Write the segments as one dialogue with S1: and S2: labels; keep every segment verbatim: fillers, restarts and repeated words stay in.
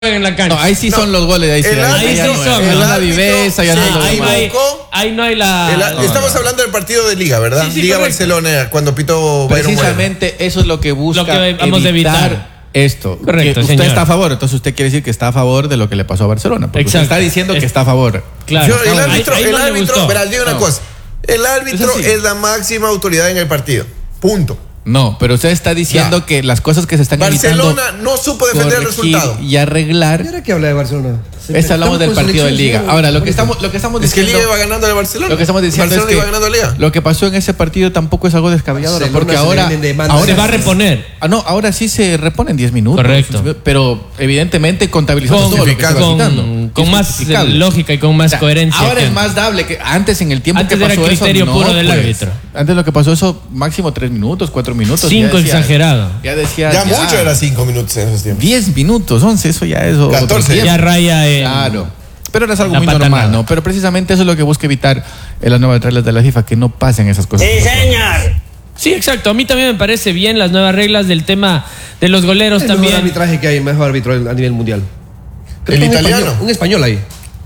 S1: en la cancha.
S2: No, ahí sí
S1: no.
S2: son los goles, ahí sí,
S1: el
S2: ahí,
S1: ahí
S2: ya
S1: sí
S2: no,
S1: son,
S2: es
S1: ¿no?
S2: la viveza, ya
S1: sí,
S2: no
S1: ahí,
S2: lo
S1: no hay, ahí no hay la...
S3: El,
S1: no,
S3: estamos
S1: no.
S3: hablando del partido de Liga, ¿verdad?
S1: Sí, sí,
S3: Liga
S1: correcto.
S3: Barcelona, cuando pitó Bayern
S2: Precisamente eso es lo que busca
S1: Lo que vamos a evitar.
S2: esto.
S1: Correcto,
S2: que usted
S1: señor.
S2: está a favor, entonces usted quiere decir que está a favor de lo que le pasó a Barcelona. Porque usted
S1: Exacto.
S2: está diciendo
S1: Es-
S2: que está a favor.
S1: Claro.
S3: Yo, el
S1: Ahí-
S3: árbitro,
S1: ahí
S3: el
S1: no le
S3: árbitro,
S1: gustó.
S3: verás, digo una
S2: No.
S3: cosa. El árbitro
S2: Es así.
S3: es la máxima autoridad en el partido. Punto.
S2: No, pero usted está diciendo
S3: Ya.
S2: que las cosas que se están
S3: Barcelona
S2: evitando,
S3: no supo defender el
S2: corregir
S3: resultado.
S2: y arreglar.
S4: ¿Y ahora qué habla de Barcelona?
S2: Esta hablamos del partido de Liga. Ahora, lo que estamos, lo que estamos
S3: Es que
S2: diciendo,
S3: Liga iba ganando de Barcelona.
S2: lo que estamos diciendo
S3: Barcelona
S2: es
S3: iba
S2: que
S3: ganando a Liga.
S2: lo que pasó en ese partido tampoco es algo descabellado,
S4: Barcelona
S2: porque
S4: se le
S2: ahora,
S4: vienen demandas.
S2: ahora
S1: Se va a reponer.
S2: Ah, no, ahora sí se repone en diez minutos.
S1: Correcto.
S2: Pero evidentemente contabilizando
S1: Con,
S2: todo lo que se va
S1: con,
S2: quitando.
S1: con
S2: Es
S1: más
S2: justificable.
S1: lógica y con más
S2: O sea,
S1: coherencia.
S2: ahora
S1: que
S2: es
S1: antes.
S2: más dable que antes en el tiempo
S1: Antes
S2: que
S1: era
S2: pasó
S1: criterio
S2: eso,
S1: puro
S2: no,
S1: del
S2: pues.
S1: árbitro.
S2: Antes lo que pasó eso máximo tres minutos, cuatro minutos.
S1: Cinco
S2: ya decía-
S1: exagerado.
S2: Ya decía
S3: Ya mucho era cinco minutos en esos tiempos.
S2: diez minutos, once, eso ya es otro
S3: catorce.
S2: tiempo.
S1: Ya raya en...
S2: Claro. Pero era algo
S1: La
S2: muy
S1: patanada.
S2: normal, ¿no? Pero precisamente eso es lo que busca evitar en las nuevas reglas de la FIFA, que no pasen esas cosas.
S5: Sí, señor.
S1: Sí, exacto. A mí también me parece bien las nuevas reglas del tema de los goleros
S4: Es el mejor
S1: también.
S4: arbitraje que hay, el mejor árbitro a nivel mundial. Creo
S3: ¿El
S4: que un
S3: italiano?
S4: español- Un español ahí.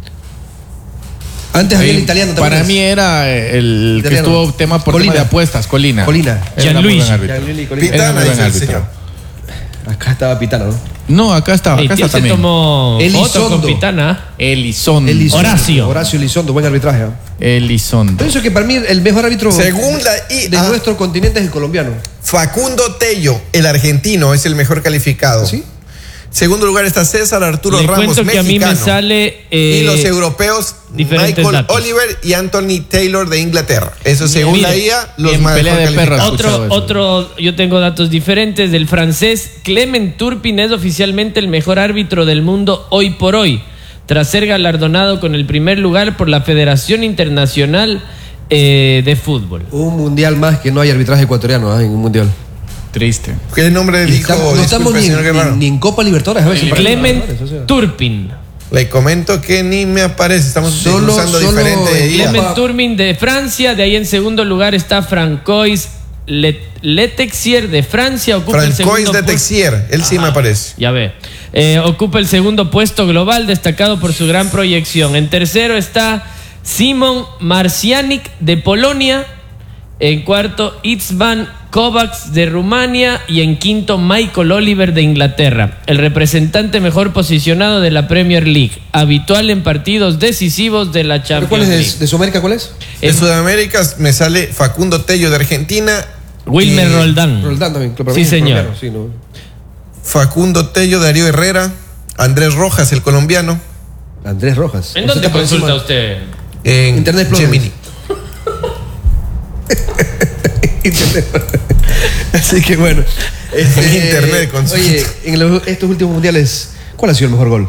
S4: Antes había el italiano también.
S2: Para mí era el que
S4: Italiano.
S2: estuvo tema por
S4: Colina.
S2: tema de apuestas, Colina.
S4: Colina.
S2: Era muy
S1: Gianluigi.
S2: buen árbitro.
S4: Gianluigi Colina.
S2: Era
S3: Pitana,
S2: muy buen
S3: dice el
S2: árbitro.
S3: señor.
S4: Acá estaba Pitana, ¿no?
S2: No, acá está,
S1: Ey,
S2: acá
S1: tío,
S2: está
S1: se
S2: también.
S1: tomó
S4: Elizondo.
S1: foto con Pitana.
S2: Elizondo.
S4: Elizondo.
S1: Horacio.
S4: Horacio Elizondo, buen arbitraje. ¿eh?
S2: Elizondo.
S4: Pienso que para mí el mejor árbitro
S3: Según la I
S4: de
S3: A,
S4: nuestro continente es el colombiano.
S3: Facundo Tello, el argentino, es el mejor calificado.
S4: ¿Sí?
S3: Segundo lugar está César Arturo
S1: Le
S3: Ramos,
S1: cuento que a mí me
S3: mexicano.
S1: sale... eh,
S3: y los europeos,
S1: diferentes
S3: Michael
S1: datos.
S3: Oliver y Anthony Taylor de Inglaterra. Eso según
S1: Mire,
S3: la I A, los
S2: en
S3: más
S2: pelea
S3: mejor
S2: de perros.
S3: calificados.
S1: Otro,
S2: escuchado eso.
S1: otro, yo tengo datos diferentes del francés. Clement Turpin es oficialmente el mejor árbitro del mundo hoy por hoy, tras ser galardonado con el primer lugar por la Federación Internacional eh, de Fútbol.
S4: Un mundial más que no hay arbitraje ecuatoriano ¿eh? en un mundial.
S2: Triste.
S3: ¿Qué nombre
S4: Y
S3: dijo?
S4: estamos- no estamos
S3: Disculpe,
S4: ni,
S3: señor Guerrero.
S4: ni- ni en Copa Libertadores. A ver si
S1: Clement
S4: o sea.
S1: Turpin.
S3: Le comento que ni me aparece. Estamos
S4: Solo-
S3: usando
S4: solo
S3: diferente I A.
S1: Clement Turpin de Francia. De ahí en segundo lugar está Francois Le- Letexier de Francia. Ocupa el
S3: Francois
S1: segundo
S3: de
S1: puesto.
S3: Texier. Él sí me aparece.
S1: Ya ve. Eh, ocupa el segundo puesto global, destacado por su gran proyección. En tercero está Simon Marcianic de Polonia. En cuarto, Itzvan Kovacs de Rumania. Y en quinto, Michael Oliver de Inglaterra. El representante mejor posicionado de la Premier League. Habitual en partidos decisivos de la
S4: ¿Pero
S1: Champions
S4: ¿Cuál es
S1: League.
S4: de, de Sudamérica? ¿Cuál es?
S3: De
S1: En-
S3: Sudamérica me sale Facundo Tello de Argentina.
S1: Wilmer
S3: y
S1: Roldán.
S4: Roldán también. claro, para
S1: Sí,
S4: mí es
S1: señor.
S4: colombiano, sí, ¿no?
S3: Facundo Tello, Darío Herrera. Andrés Rojas, el colombiano.
S4: Andrés Rojas.
S1: ¿En
S4: O sea,
S1: dónde
S4: está por
S1: consulta
S4: encima-
S1: usted?
S3: En
S4: Internet Explorer.
S3: Gemini.
S4: Internet. Así que bueno. Este,
S3: Internet consulta.
S4: Oye, en los- estos últimos mundiales, ¿cuál ha sido el mejor gol?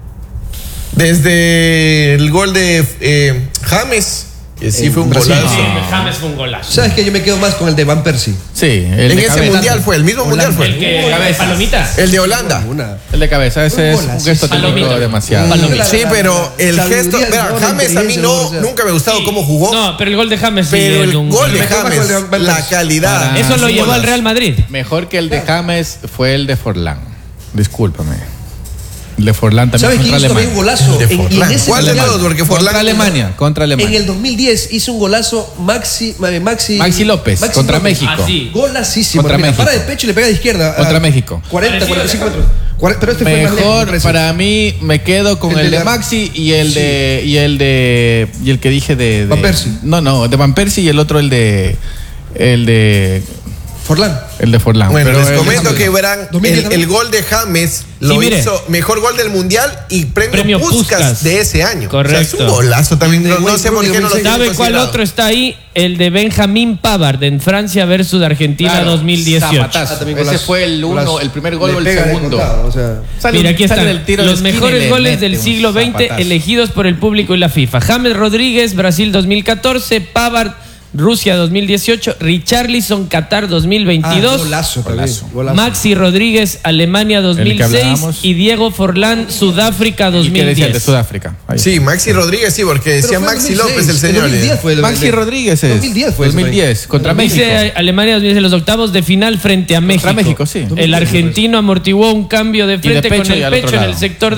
S3: Desde el gol de eh, James, que sí
S4: En
S3: fue un
S4: Brasil.
S3: golazo.
S1: Sí, James fue un golazo.
S4: ¿Sabes que yo me quedo más con el de Van Persie?
S2: Sí, el
S3: En
S2: de
S3: ese
S2: cabeza.
S3: mundial fue, el mismo mundial fue.
S1: El que
S2: Cabezas.
S1: palomita.
S3: El de Holanda.
S4: Una.
S2: El de cabeza, ese es un
S4: Golazo.
S2: gesto técnico
S1: Palomita.
S2: demasiado.
S1: Palomita.
S3: Sí, pero el
S4: Sabiduría
S3: gesto.
S4: del
S3: Mira,
S4: jugador,
S3: James a mí
S4: inteligencia,
S3: no,
S4: o sea.
S3: nunca me ha gustado
S1: Sí.
S3: cómo jugó.
S1: No, pero el gol de James sí
S3: pero
S1: es
S3: el
S1: un
S3: gol de
S4: Me quedo más con el de
S3: James,
S4: Van
S3: la
S4: Persie.
S3: calidad.
S2: Ah,
S1: Eso lo
S3: sí,
S1: llevó al
S3: golazo.
S1: Real Madrid.
S2: Mejor que el de James fue el de Forlán. Discúlpame. El de Forlán también
S4: ¿Sabes quién
S2: contra
S4: hizo también un
S2: Alemania.
S4: golazo?
S3: De
S4: En, y en
S3: Forlán.
S4: ese
S3: ¿Cuál de
S4: mundial,
S3: todos? Porque Forlán.
S2: Contra Alemania, contra
S4: en
S2: Alemania.
S4: el dos mil diez hizo un golazo Maxi, eh, Maxi,
S2: Maxi López, contra
S4: López.
S2: México.
S1: Ah, sí.
S4: Golacísimo.
S2: Contra
S4: Mira,
S2: México.
S4: para de pecho y le pega de izquierda.
S2: Contra
S4: a
S2: México.
S4: cuarenta,
S1: Parecido
S4: cuarenta y cinco
S1: al de
S4: metros. Cuare- Pero este fue más lejos, me
S2: Mejor
S4: parece.
S2: para mí me quedo con
S4: El
S2: el,
S4: de
S2: de
S4: la-
S2: Maxi y el de y el de y el que dije de, de
S4: Van Persie.
S2: No, no, de Van Persie y el otro el de el de
S4: Forlán.
S2: el de Forlán.
S3: Bueno,
S2: Pero
S3: les
S2: el-
S3: comento que verán
S4: dos mil diez
S3: el, el gol de James lo
S1: Sí, mire.
S3: hizo mejor gol del mundial y premio,
S1: Premio
S3: Puskás
S1: Puskás.
S3: de ese año.
S1: Correcto.
S3: O sea, es un golazo también.
S4: Y de
S3: No, no
S4: Wayne
S3: sé por
S4: Rooney
S3: qué no lo tienen
S1: ¿Sabe cuál
S3: considerado.
S1: otro está ahí? El de Benjamín Pavard en Francia versus Argentina
S2: Claro,
S1: dos mil dieciocho.
S2: zapatazo.
S4: Ah, también
S2: Ese
S4: golazo.
S2: fue el uno,
S4: Golazo.
S2: el primer gol
S4: Le
S2: o el
S4: pega de
S2: segundo.
S4: contado, o sea.
S2: Sale
S1: Mira,
S2: un-
S1: aquí
S2: sale
S1: están
S2: del tiro de
S1: los
S2: esquina y
S1: mejores
S2: le
S1: goles
S2: mete
S1: del
S2: un
S1: siglo veinte
S2: zapatazo.
S1: elegidos por el público y la FIFA. James Rodríguez, Brasil dos mil catorce. Pavard, Rusia dos mil dieciocho, Richarlison, Qatar dos mil veintidós,
S4: Ah, golazo, también,
S2: Golazo.
S4: golazo.
S1: Maxi Rodríguez, Alemania dos mil
S2: que
S1: seis
S2: hablábamos.
S1: y Diego Forlán, Sudáfrica
S2: ¿Y qué decía el de
S1: dos mil diez.
S2: Sudáfrica? Ahí.
S3: Sí, Maxi Rodríguez, sí, porque
S4: Pero
S3: decía
S4: fue
S3: Maxi
S4: dos mil seis,
S3: López, el señor.
S4: dos mil diez fue el-
S2: Maxi
S4: el-
S2: Rodríguez es.
S4: dos mil diez fue eso,
S2: dos mil diez, contra México.
S1: Dice Alemania dos mil diez en los octavos de final frente a México.
S2: México, sí.
S1: El argentino amortiguó un cambio de
S2: de
S1: frente
S2: pecho
S1: con
S2: y
S1: el
S2: al
S1: pecho
S2: otro
S1: en el
S2: lado.
S1: sector